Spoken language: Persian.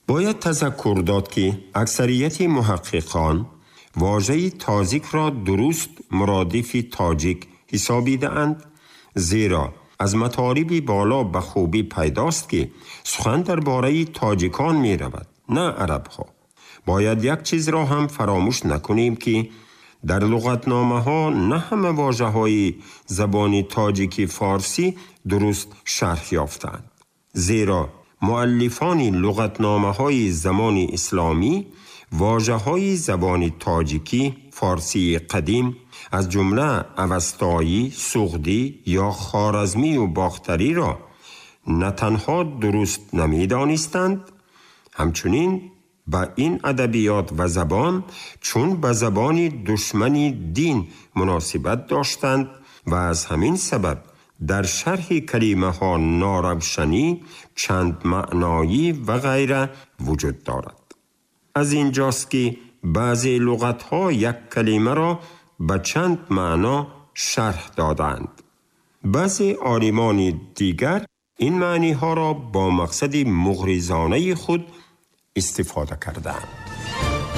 باید تذکر داد که اکثریت محققان واژه تاجیک را درست مرادف تاجیک حسابیده‌اند، زیرا از مطالب بالا به خوبی پیداست که سخن درباره تاجیکان می رود، نه عرب ها. باید یک چیز را هم فراموش نکنیم که در لغتنامه ها نه همه واژه های زبان تاجیکی فارسی درست شرح یافتند، زیرا مؤلفان لغتنامه های زمان اسلامی واژه های زبان تاجیکی فارسی قدیم از جمله اوستایی، سغدی یا خوارزمی و باختری را نه تنها درست نمی دانستند، همچنین با این ادبیات و زبان چون به زبان دشمن دین مناسبت داشتند و از همین سبب در شرح کلمه ها ناروشنی، چند معنایی و غیره وجود دارد. از اینجاست که بعضی لغت ها یک کلمه را به چند معنا شرح دادند. بعضی عالمان دیگر این معنی ها را با مقصد مغرضانه خود استفاده کردند.